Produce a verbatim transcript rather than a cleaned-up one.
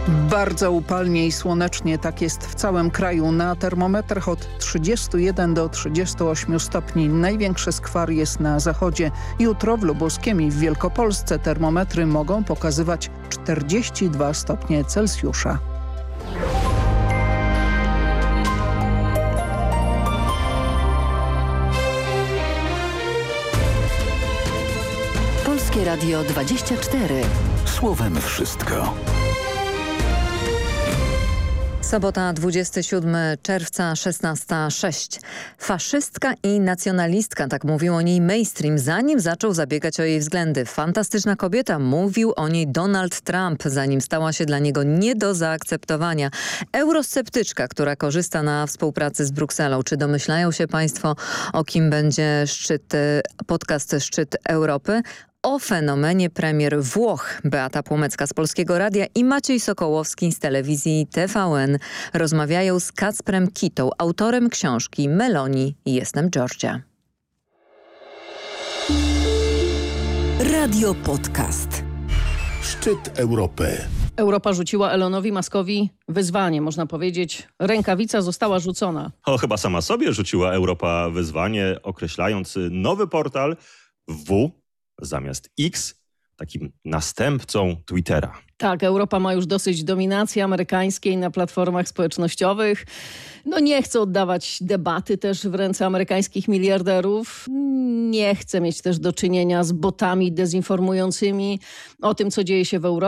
Bardzo upalnie i słonecznie, tak jest w całym kraju. Na termometrach od trzydziestu jeden do trzydziestu ośmiu stopni. Największy skwar jest na zachodzie. Jutro w Lubuskiem i w Wielkopolsce termometry mogą pokazywać czterdzieści dwa stopnie Celsjusza. Polskie Radio dwadzieścia cztery. Słowem wszystko. Sobota, dwudziestego siódmego czerwca, szesnasta sześć. Faszystka i nacjonalistka, tak mówił o niej mainstream, zanim zaczął zabiegać o jej względy. Fantastyczna kobieta, mówił o niej Donald Trump, zanim stała się dla niego nie do zaakceptowania. Eurosceptyczka, która korzysta na współpracy z Brukselą. Czy domyślają się państwo, o kim będzie szczyt, podcast Szczyt Europy? O fenomenie premier Włoch. Beata Płomecka z Polskiego Radia i Maciej Sokołowski z telewizji T V N rozmawiają z Kacprem Kitą, autorem książki Meloni, jestem Georgia. Radio Podcast. Szczyt Europy. Europa rzuciła Elonowi Muskowi wyzwanie, można powiedzieć. Rękawica została rzucona. O, chyba sama sobie rzuciła Europa wyzwanie, określając nowy portal W zamiast X takim następcą Twittera. Tak, Europa ma już dosyć dominacji amerykańskiej na platformach społecznościowych. No nie chce oddawać debaty też w ręce amerykańskich miliarderów. Nie chce mieć też do czynienia z botami dezinformującymi o tym, co dzieje się w Europie.